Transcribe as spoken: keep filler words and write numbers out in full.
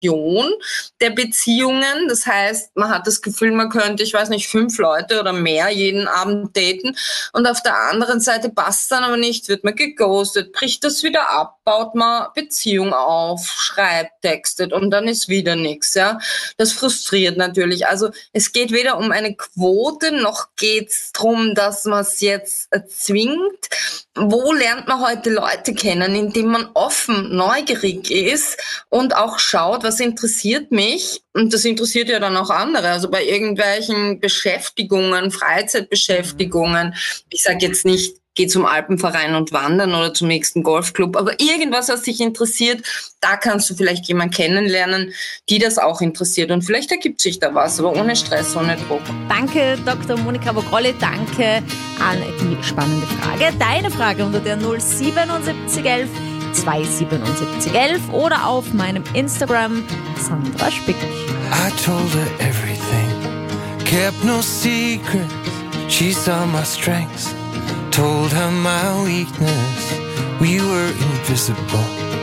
der Beziehungen. Das heißt, man hat das Gefühl, man könnte, ich weiß nicht, fünf Leute oder mehr jeden Abend daten. Und auf der anderen Seite passt dann aber nicht, wird man geghostet, bricht das wieder ab, baut man Beziehung auf, schreibt, textet und dann ist wieder nichts. Ja? Das frustriert natürlich. Also es geht weder um eine Quote, noch geht es darum, dass man es jetzt erzwingt. Wo lernt man heute Leute kennen, indem man offen, neugierig ist und auch schaut, was interessiert mich? Und das interessiert ja dann auch andere. Also bei irgendwelchen Beschäftigungen, Freizeitbeschäftigungen, ich sage jetzt nicht, geh zum Alpenverein und wandern oder zum nächsten Golfclub, aber irgendwas, was dich interessiert, da kannst du vielleicht jemanden kennenlernen, die das auch interessiert und vielleicht ergibt sich da was, aber ohne Stress, ohne Druck. Danke, Doktor Monika Vogrolli, danke an die spannende Frage. Deine Frage unter der null siebenundsiebzig elf zweihundertsiebenundsiebzig elf oder auf meinem Instagram Sandra Spick. I told her everything, kept no secrets, she saw my strengths. Told her my weakness, we were invisible.